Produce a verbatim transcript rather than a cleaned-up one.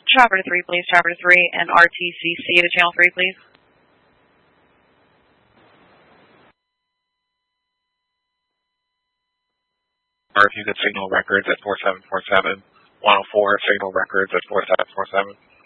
Chopper to three, please. Chopper to three, and R T C C to channel three, please. Or if you could signal records at four seven four seven, one oh four, signal records at four seven four seven.